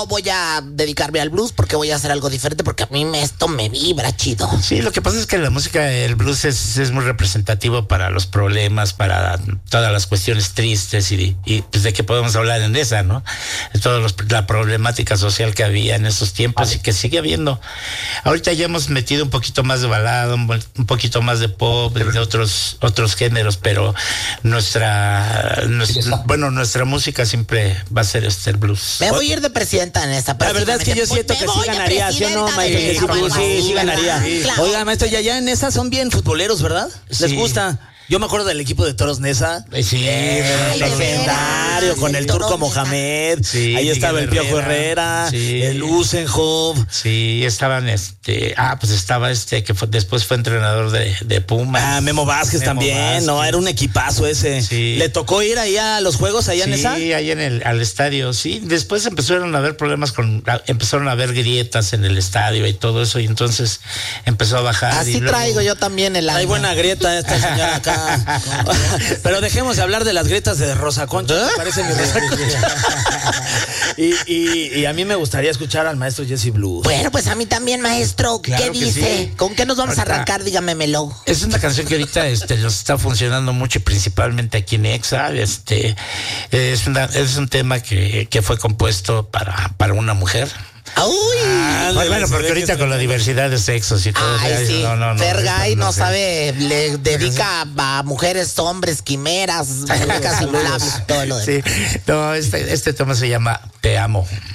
voy a dedicarme al blues porque voy a hacer algo diferente porque a mí esto me vibra chido. Sí, lo que pasa es que la música, el blues es muy representativo para los problemas, para todas las cuestiones tristes y pues de que podemos hablar en esa, ¿no? La problemática social que había en esos tiempos y que sigue habiendo. Ahorita ya hemos metido un poquito más de balada, un poquito más de pop, de otros géneros, pero nuestra música siempre va a ser el blues. Me voy a ir de presidenta en esta. La verdad es que yo siento que sí ganaría, ¿sí o no, maestro? Sí ganaría. Claro. Oiga, maestro, ya en esa son bien futboleros, ¿verdad? ¿Les Sí. gusta? Yo me acuerdo del equipo de Toros Nesa. Sí, Legendario, con el Turco Mohamed. Sí, ahí estaba el Miguel Piojo Herrera, sí. el Usenhoff. Sí, estaban pues estaba que después fue entrenador de Pumas. Memo Vázquez también, ¿no? Era un equipazo ese. Sí. ¿Le tocó ir ahí a los juegos allá en esa? Sí, ahí al estadio, sí. Después empezaron a haber problemas empezaron a haber grietas en el estadio y todo eso, y entonces empezó a bajar. Así luego... traigo yo también el alma. Hay buena grieta esta señora acá. Pero dejemos de hablar de las grietas de Rosa Concha, ¿te parece mi Rosa Concha? y a mí me gustaría escuchar al maestro Jesse Blues. Bueno, pues a mí también, maestro. Claro ¿Qué que dice? sí. ¿Con qué nos vamos a Ahorita- arrancar? Dígamemelo. Es una canción que ahorita nos está funcionando mucho, y principalmente aquí en Exa. Es un tema que fue compuesto para una mujer. ¡Uy! Bueno, porque ahorita con la diversidad de sexos y todo. Ay, sí. Fergay no sé. sabe, le dedica a mujeres, hombres, quimeras, muñecas y bla, todo lo demás. Sí, no, este tema se llama Te Amo.